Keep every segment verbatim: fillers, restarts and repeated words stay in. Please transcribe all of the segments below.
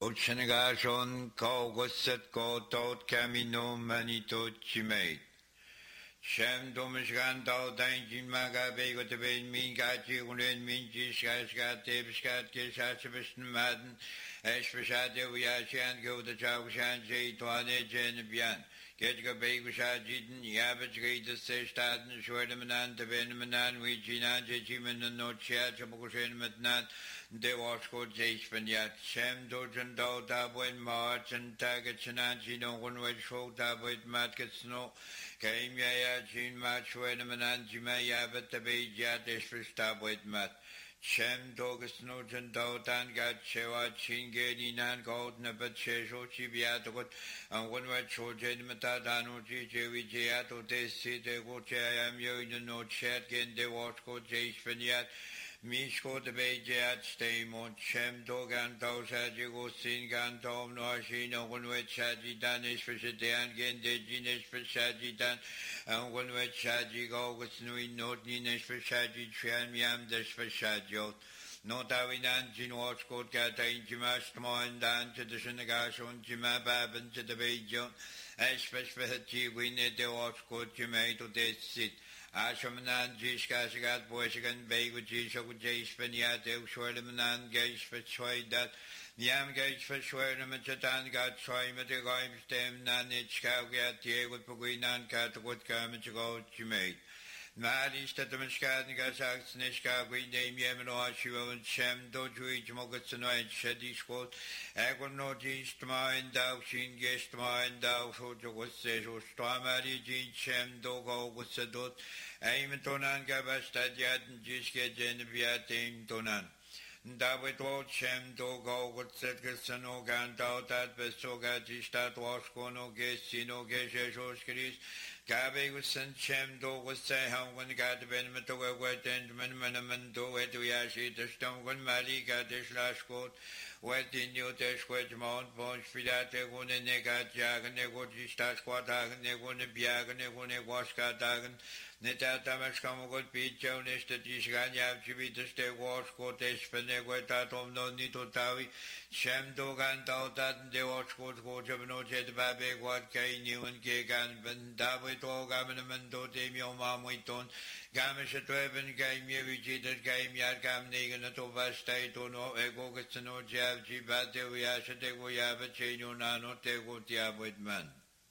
Uchanagashon Kogosat Kotot Camino Manito Chimate. Shem Domishgan Dao Danjin Maga Bego to Ben Min Gachi Unen Minji Shaskat Tebskat Kishachavishan Madden Eshvashade Uyashi and Go the Chaushan Jay Tuane Jen Bian. Getga Begushajidan Yabach Gate the Sestaden Shwedamanan the Benamanan Wijinan Jiman and No Chia Chabukushin Matnat De Washko Jayspanyat Shem Dojan Do Dabwin March and Tagachananji no one way show Dabwit Matkets no Came Yaya Jin Match Wedamanan Jima Yabat the Bejat Eshvistabwit Mat. Shem Dogus Nojan Dautan got Chewa Chingedi Nan Gold Nabat Chesho Chibiatot and one word Chojan Matadano Jijewi Jato de Site Gochayam Yo no chat gen de Washko Jayspanyat Mishko the Bejat Stamon Shem Dogan Dosa Jigo Singan Tom Noashino one word Chaji Danish for Shadian Gen de Jinish for Shaji Dan and one word Shaji Gogus Nui Not Ninish for Shaji Trian Yam Dish for Shajot. Not Avinan Jinwash Court Gata in Jimash Moan Dan to the Shinagashon Jima Baban to the Bejon, Ashfish for Hachi Winnie de Wash Court Jimay to this sit. Ashamanan Jishkashagat Boyshagan Begu Jishok Jays Peniat, Shwerdamanan Gage for Choi that Yam Gage for Shwerdamachatan got Choi Matagoim Stem Nanich Kaugat Diego Puginan Katagut Kamachago Jimay. Mali Statamashkat Gasak Snishka, we name Yemino Ashivo and Shem Doju Mogatsano and Shadi Squat, Agono Jistma and Dao Shin Gestma and Dao Sojo was Sejo, Stramari Jin Shem Dogo was Sadot, Aimtonan Gabastadiat and Jiske Geneviat Aim Tonan. David Shem Dogo was Setgasano Gandao that Besoga Jistat Washkono Gesino Gesho Skris. Gabe was sent Shem do was say how when got the benefit of a wet and Manaman do it to Yashi, the stone when Mali got this last coat, wet in your desk with Mount Bones, Fidate, one and negat jag and nego stat squadag and nego biag and nego washka dagan, Netatamas come a good pitch, honest that is Ganya, Chibita stay wash, coat, Espeneguetatom, no Nito Tavi, Shem dogan doubt that the wash coat, coach of no jet babe, what Kay knew and Gagan, David. Gaman do Demio Mamuiton, Gamish at Weven, Game Yevichit, Game Yakam Negan at Ovastate, no Ego Gatsano Jav, Jibate, Yasha, Tego Yava, Cheno Nano, Tego Tiabuit Man.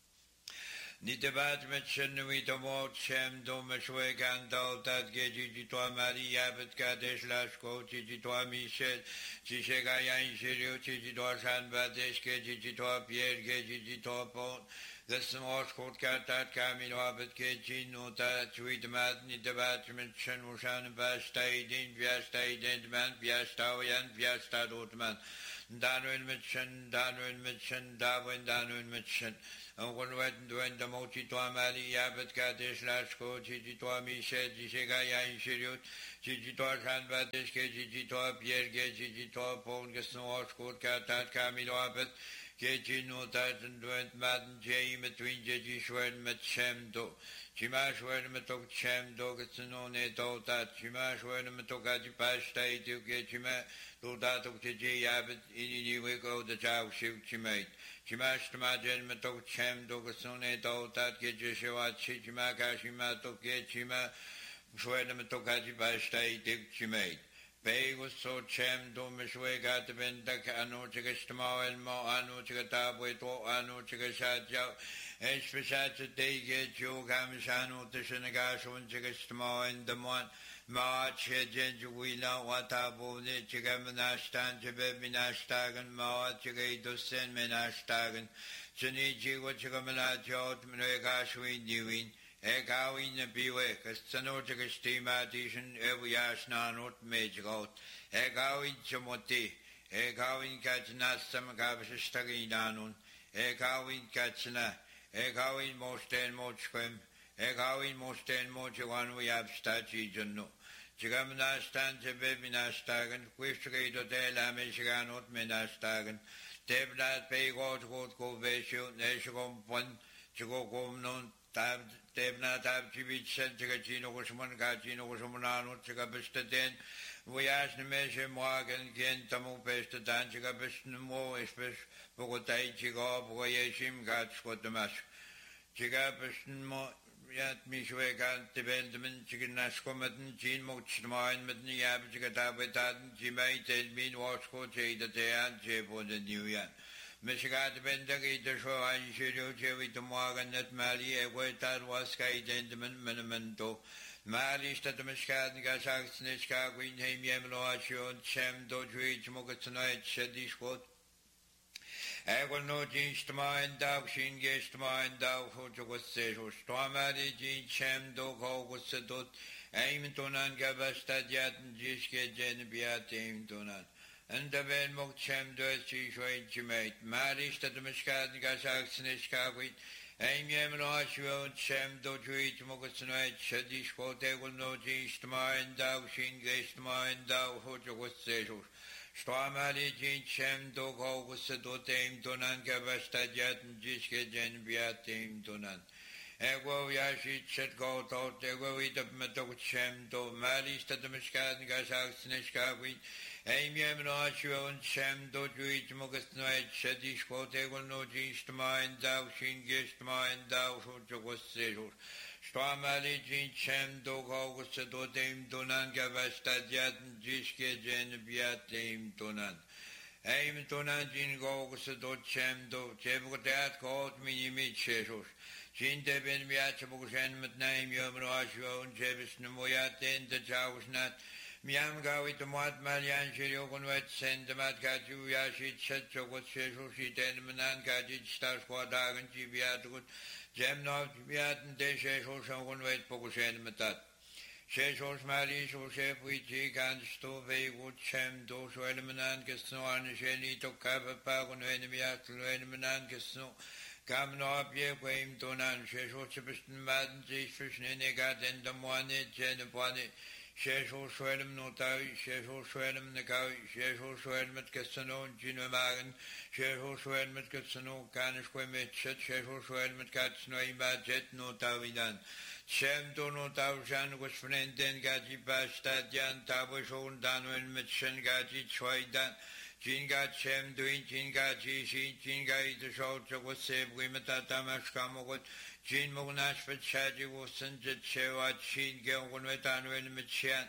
Nitabat mention with a more Shem Domashweg and doubt that Gejitwa Mari Yabet Kadesh Lashko, Chitwa Michel, Chishagayan Shirio, Chitwa San Badesh, Gejitwa Pierre, Gejitwa Pont. The small court cat that Camilo Abbott Kitchen, no that sweet madness, the batchment, Shanushan, Bastade, in Viastade, and Man, Viastawian, Viastad Otman, Danwin Mitchen, Danwin Mitchen, Darwin, Danwin Mitchen, and one went when the Moti to Amali, Abbott Katish, Lashko, Chitwa Michel, Chigaya, Shirut, Chitwa San Batish, Chitwa Pierre, Chitwa Pong, the small court cat that Camilo Abbott. Kejino Titan went Madden Jay between Jeji Shwern met Shem Do. Chimash word metok Shem Do gets no neto that Chimash word metokaji pashtai to get Chima to that of Jeji Abbott in the week of the Chow Shiv Chimate. Chimash to Majan metok Shem Do gets no neto that get Jeshawa Chichimaka Shima to get Chima Shwern metokaji pashtai to Chimate. Pay was so Shem do Mishwe got the Vendak Anu Chigastamo and Mo Anu Chigatab with Anu Chigashaja, Especially they get you Gamishanu to Shinagashun Chigastamo and the one March Hedge Willa Watabu Chigamanashtan Chibeminashtagan Mawa Chigato Sen Menashtagan Chinichi Wachigamanajo Mregashwin Divin. Egawin the Biwek, a Sanotic Stimation, Eviash Nanot Majgot, Egawin Chamoti, Egawin Kachna, some Gavish Staginanun, Egawin Kachna, Egawin Mosten Mochquem, Egawin Mosten Mochawan, we have statue Juno. Chigamnastan, Jebebinastagan, Quishgato de la Michiganot Menastagan, Debnat Pay God, God, Go Veshu, Neshagom Pun, Chigogom non. Tebna tab chibich said Chigachino Wishman Gachino Wishmanano Chigabishtaden, Voyage Nemeshe Morgan, Gen Tamu Pesta Dan Chigabishn Mo, Espish, Bogotai Chigo, Voyashim Gats what the mash. Chigabishn Mo. Yat Mishwegan, the Benjamin, Chickanaskomatin, Jean Mochmine, Matniab, Chickatabetan, Jimay, Telmin, Wasco, Jay, the Tayan, Jebo, the New Yan. Michigat Bendagi, the show, I should you, Jerry, the Morgan, that Mali, a way that was Sky, Gentleman, Menamento, Mali, Stat Miscat, Gasak, Snitchka, Green, Ham, Yamlo, Ashon, Chem, Dodge, Mokatanite, Shedish, what? I will know Jeans to my and dog, Shin Gash to my and dog, who was said, who stormadi, Jean Cham, dog, how was the dot, aim to none, Gabastad Yat, and Jiske, Jen, Biat, aim to none. And the Ben Mok Cham, does she showing Jimate, Marish to the Miscat, Gasak, Snitchkawit, aim Yamlo, Ashon, Cham, Dodge, Mokatanite, Shedish, what they will know Jeans to my and dog, Shin Gash to my and dog, who was said, Stormali Jean Chem Dog August Dotem Donan Gabastadiat and Jiske Jen Biatim Donan. Ego Yashi Chet Go Tot, Ego Eat of Metok Chem Do Malis to the Miscat and Gasak Snishkawi, Amiam Noachio and Chem Do Juit Mogus Night, Shedish Quote, Ego no Jeans to mine, Thou Shin Gish to mine, Thou who was Sejur. Stormali Jean Chem Dog August Dotem Donan Gabastadiat and Jiske Jen Biatim Donan. Aim Donan Jean Gogus Dot Chem Do Chebutat called Minimi Chesos. Jean Deben Biachabushan with name Yomrasho and Jebis Nemoyatin, the Jaws Nat. Miam Gawi to Mat Malian Shirokon Wet send the Mat Kaju Yashit Setcho was Chesos, she ten Manan Kajit Stars Quadag and Chibiatukut. Jem not Biat and Deshe Shoshan wait Pogoshen Matat. Sheshos Mali Shosef with Chikan Stove would Chem do Swelmanan Kesno and Sheni to Kappa Pagon Enemiat to Enemanan Kesno. Come no up ye Wame Donan, Sheshos Chipston Madden, Fish Negat and the Moine, Jen upon it. Sheshos Swellum Notai, Sheshos Swellum Nakau, Sheshos Swellum at Cassano, Gino Magan, Sheshos Swellum at Cassano, Canisquemet, Sheshos Swellum at Catsno, Jet Notavidan. Shem do Notavshan was friend then Gaji Bastadian, Tabashon, Danwin, Mitchen Gaji, Choidan, Jinga Chem doing Jinga Jishi, Jinga the short was saved, Wimatamash Kamogot. Jean Monash for Chaji was sent to Chewa, Chin Gilwan with Anwin Michian,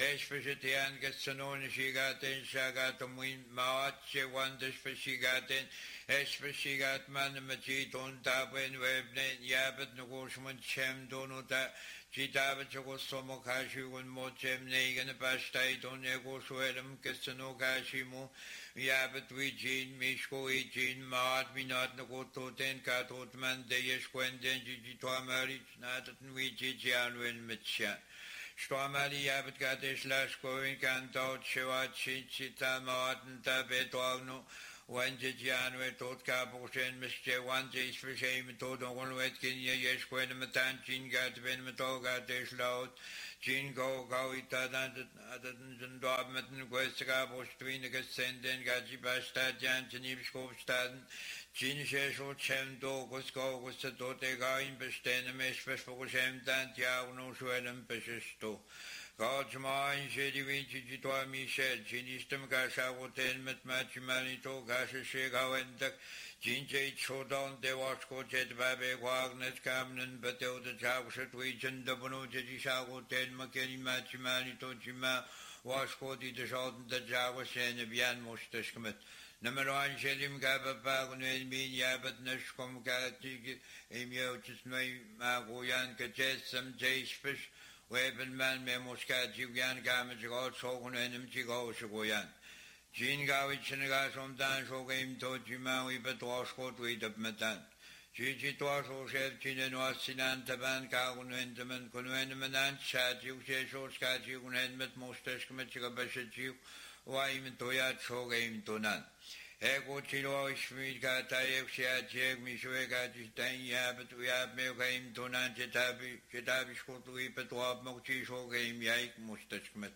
Especian gets to know she got in Shagatum Win Maat, she wonders for she got in, especially got man Majiton Tabin Webnet, Yabet Nogosman Chem Donota, Chitabacho Somokashi, and Mochem Negan, Pastai, Don Ego Swedem, Kestanogashimu. Yabet we Jean, Mishko, Jean, Maat, Minot, Nogoto, Ten Katot, Man, Deyesh, Quenden, Gigi, marriage, Natat, we Gigi, Anwin, Mitchan. Stormali Yabet got a slash going, can't out, Shewa, Chichita, Martin, Tabet, Ogno, one Gigi, Anwin, Tot Caposhen, Mister One Jays for shame, Tot, one Wetkin, Yesh, Quenamatan, Jean, got Ben Matoga, Desh Loud. Jean go go itadan adadan dobmeten gwesga bostwin gesenden gaji bastad jan genibskopstaden Jean shesho chem do gosko gostote ga in bestene mesh versprochen dan ja no schwellen besto Gott mein jedi vinci to Michel Jenistem gasha hotel mit matchmanito gasha shegawend Jinjay Chodon, de Wasko Jet Babe, Wagner Camden, Batel the Jawshat region, the Bono Jedishago, Ten Makeni Machimani Tojima, Wasko di the Shot, the Java Sen, Bian Mostashkamet. Number one, Shelim Gaba Pagon, Mean Yabat Nashkom Gati, Emio Chismay, Magoyan, Kajet, some Jays Fish, Weapon Man, Memoska, Jigan Gamage, God, Sogon, and Mchigo, Shagoyan. Jean Gavich and Gas from Dan so game to Jimawi, but was caught with the Matan. Gigi Twaso said Chin was Sinan Taban Kagun Enderman, Kunwenman, Chat, you say so Scat, you can end with most Testament, Bashachu, why even Toyat so game to none. Ego Chilo, Schmid Gatayev, Shat, Jeg, Mishuega, Jistan Yabet, we have milk game to none, Jetabi, Jetabi, Skotu, but to have Mochi so game, Yak, most Testament.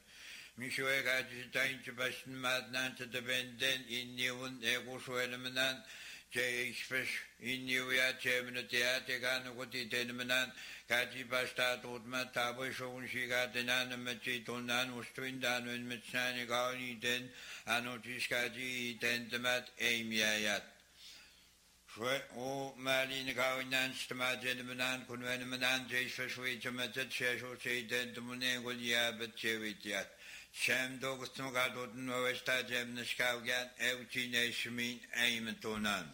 Mishuega Jitain Chibashan Madnan to the Benden in Newon, Ego Swellamanan, Jeispes in Julia Cheminatia, Teganaguti Tenmanan, Katipasta Totma, Tabo Shonshiga, Tenan, Machitonan, Ustrindan, and Mitsani Den, Anotiskaji, Tentamat, Amiayat. O Malin Gawinan, Stamajan, Kunvenaman, Jeispes, which a method, Shesho, say, Tentamune, Gulia, but Chevitiat. Sham Dogusnogadot, Novesta, Jemnaskaugat, Euchine, Shmin, Aimatonan.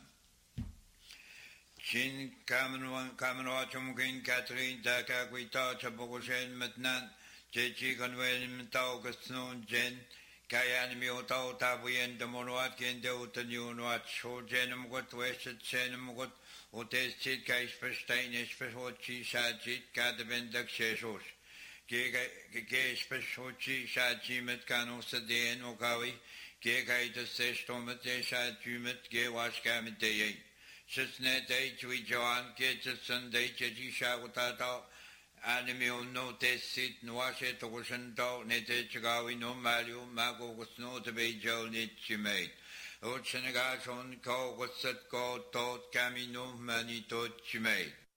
Shin Kamanwachum Green Catherine Daka Guita Chabogoshen Matnan Chechi Conwen Taugasnon Jen Kayan Mioto Tabuyen the Monwatkin Deutan Wat Show Jenum got Wested Senum got Otestit Kaisperstein Espesochi Sajit Kadabendak Shesos Gay Spesochi Shaji Metkano Sade Okawi Gay Kaita Sestomet Shajumet Gay Washkamite. Sisne day to Joan, get a Sunday, Jisha Watato, Animio no test sit, Nwashe Toshan dog, Nete Chagawi no Malu, Mago was no to be Joe Nitchi made. Old Senegal on call was set called Tot Camino Manito Chimate.